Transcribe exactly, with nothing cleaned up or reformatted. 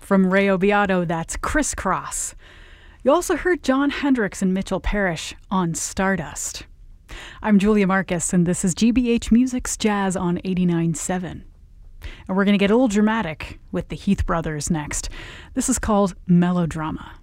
From Rayo Beato, that's Crisscross. You also heard Jon Hendricks and Mitchell Parish on Stardust. I'm Julia Marcus, and this is G B H Music's Jazz on eighty-nine point seven. And we're going to get a little dramatic with the Heath Brothers next. This is called Melodrama.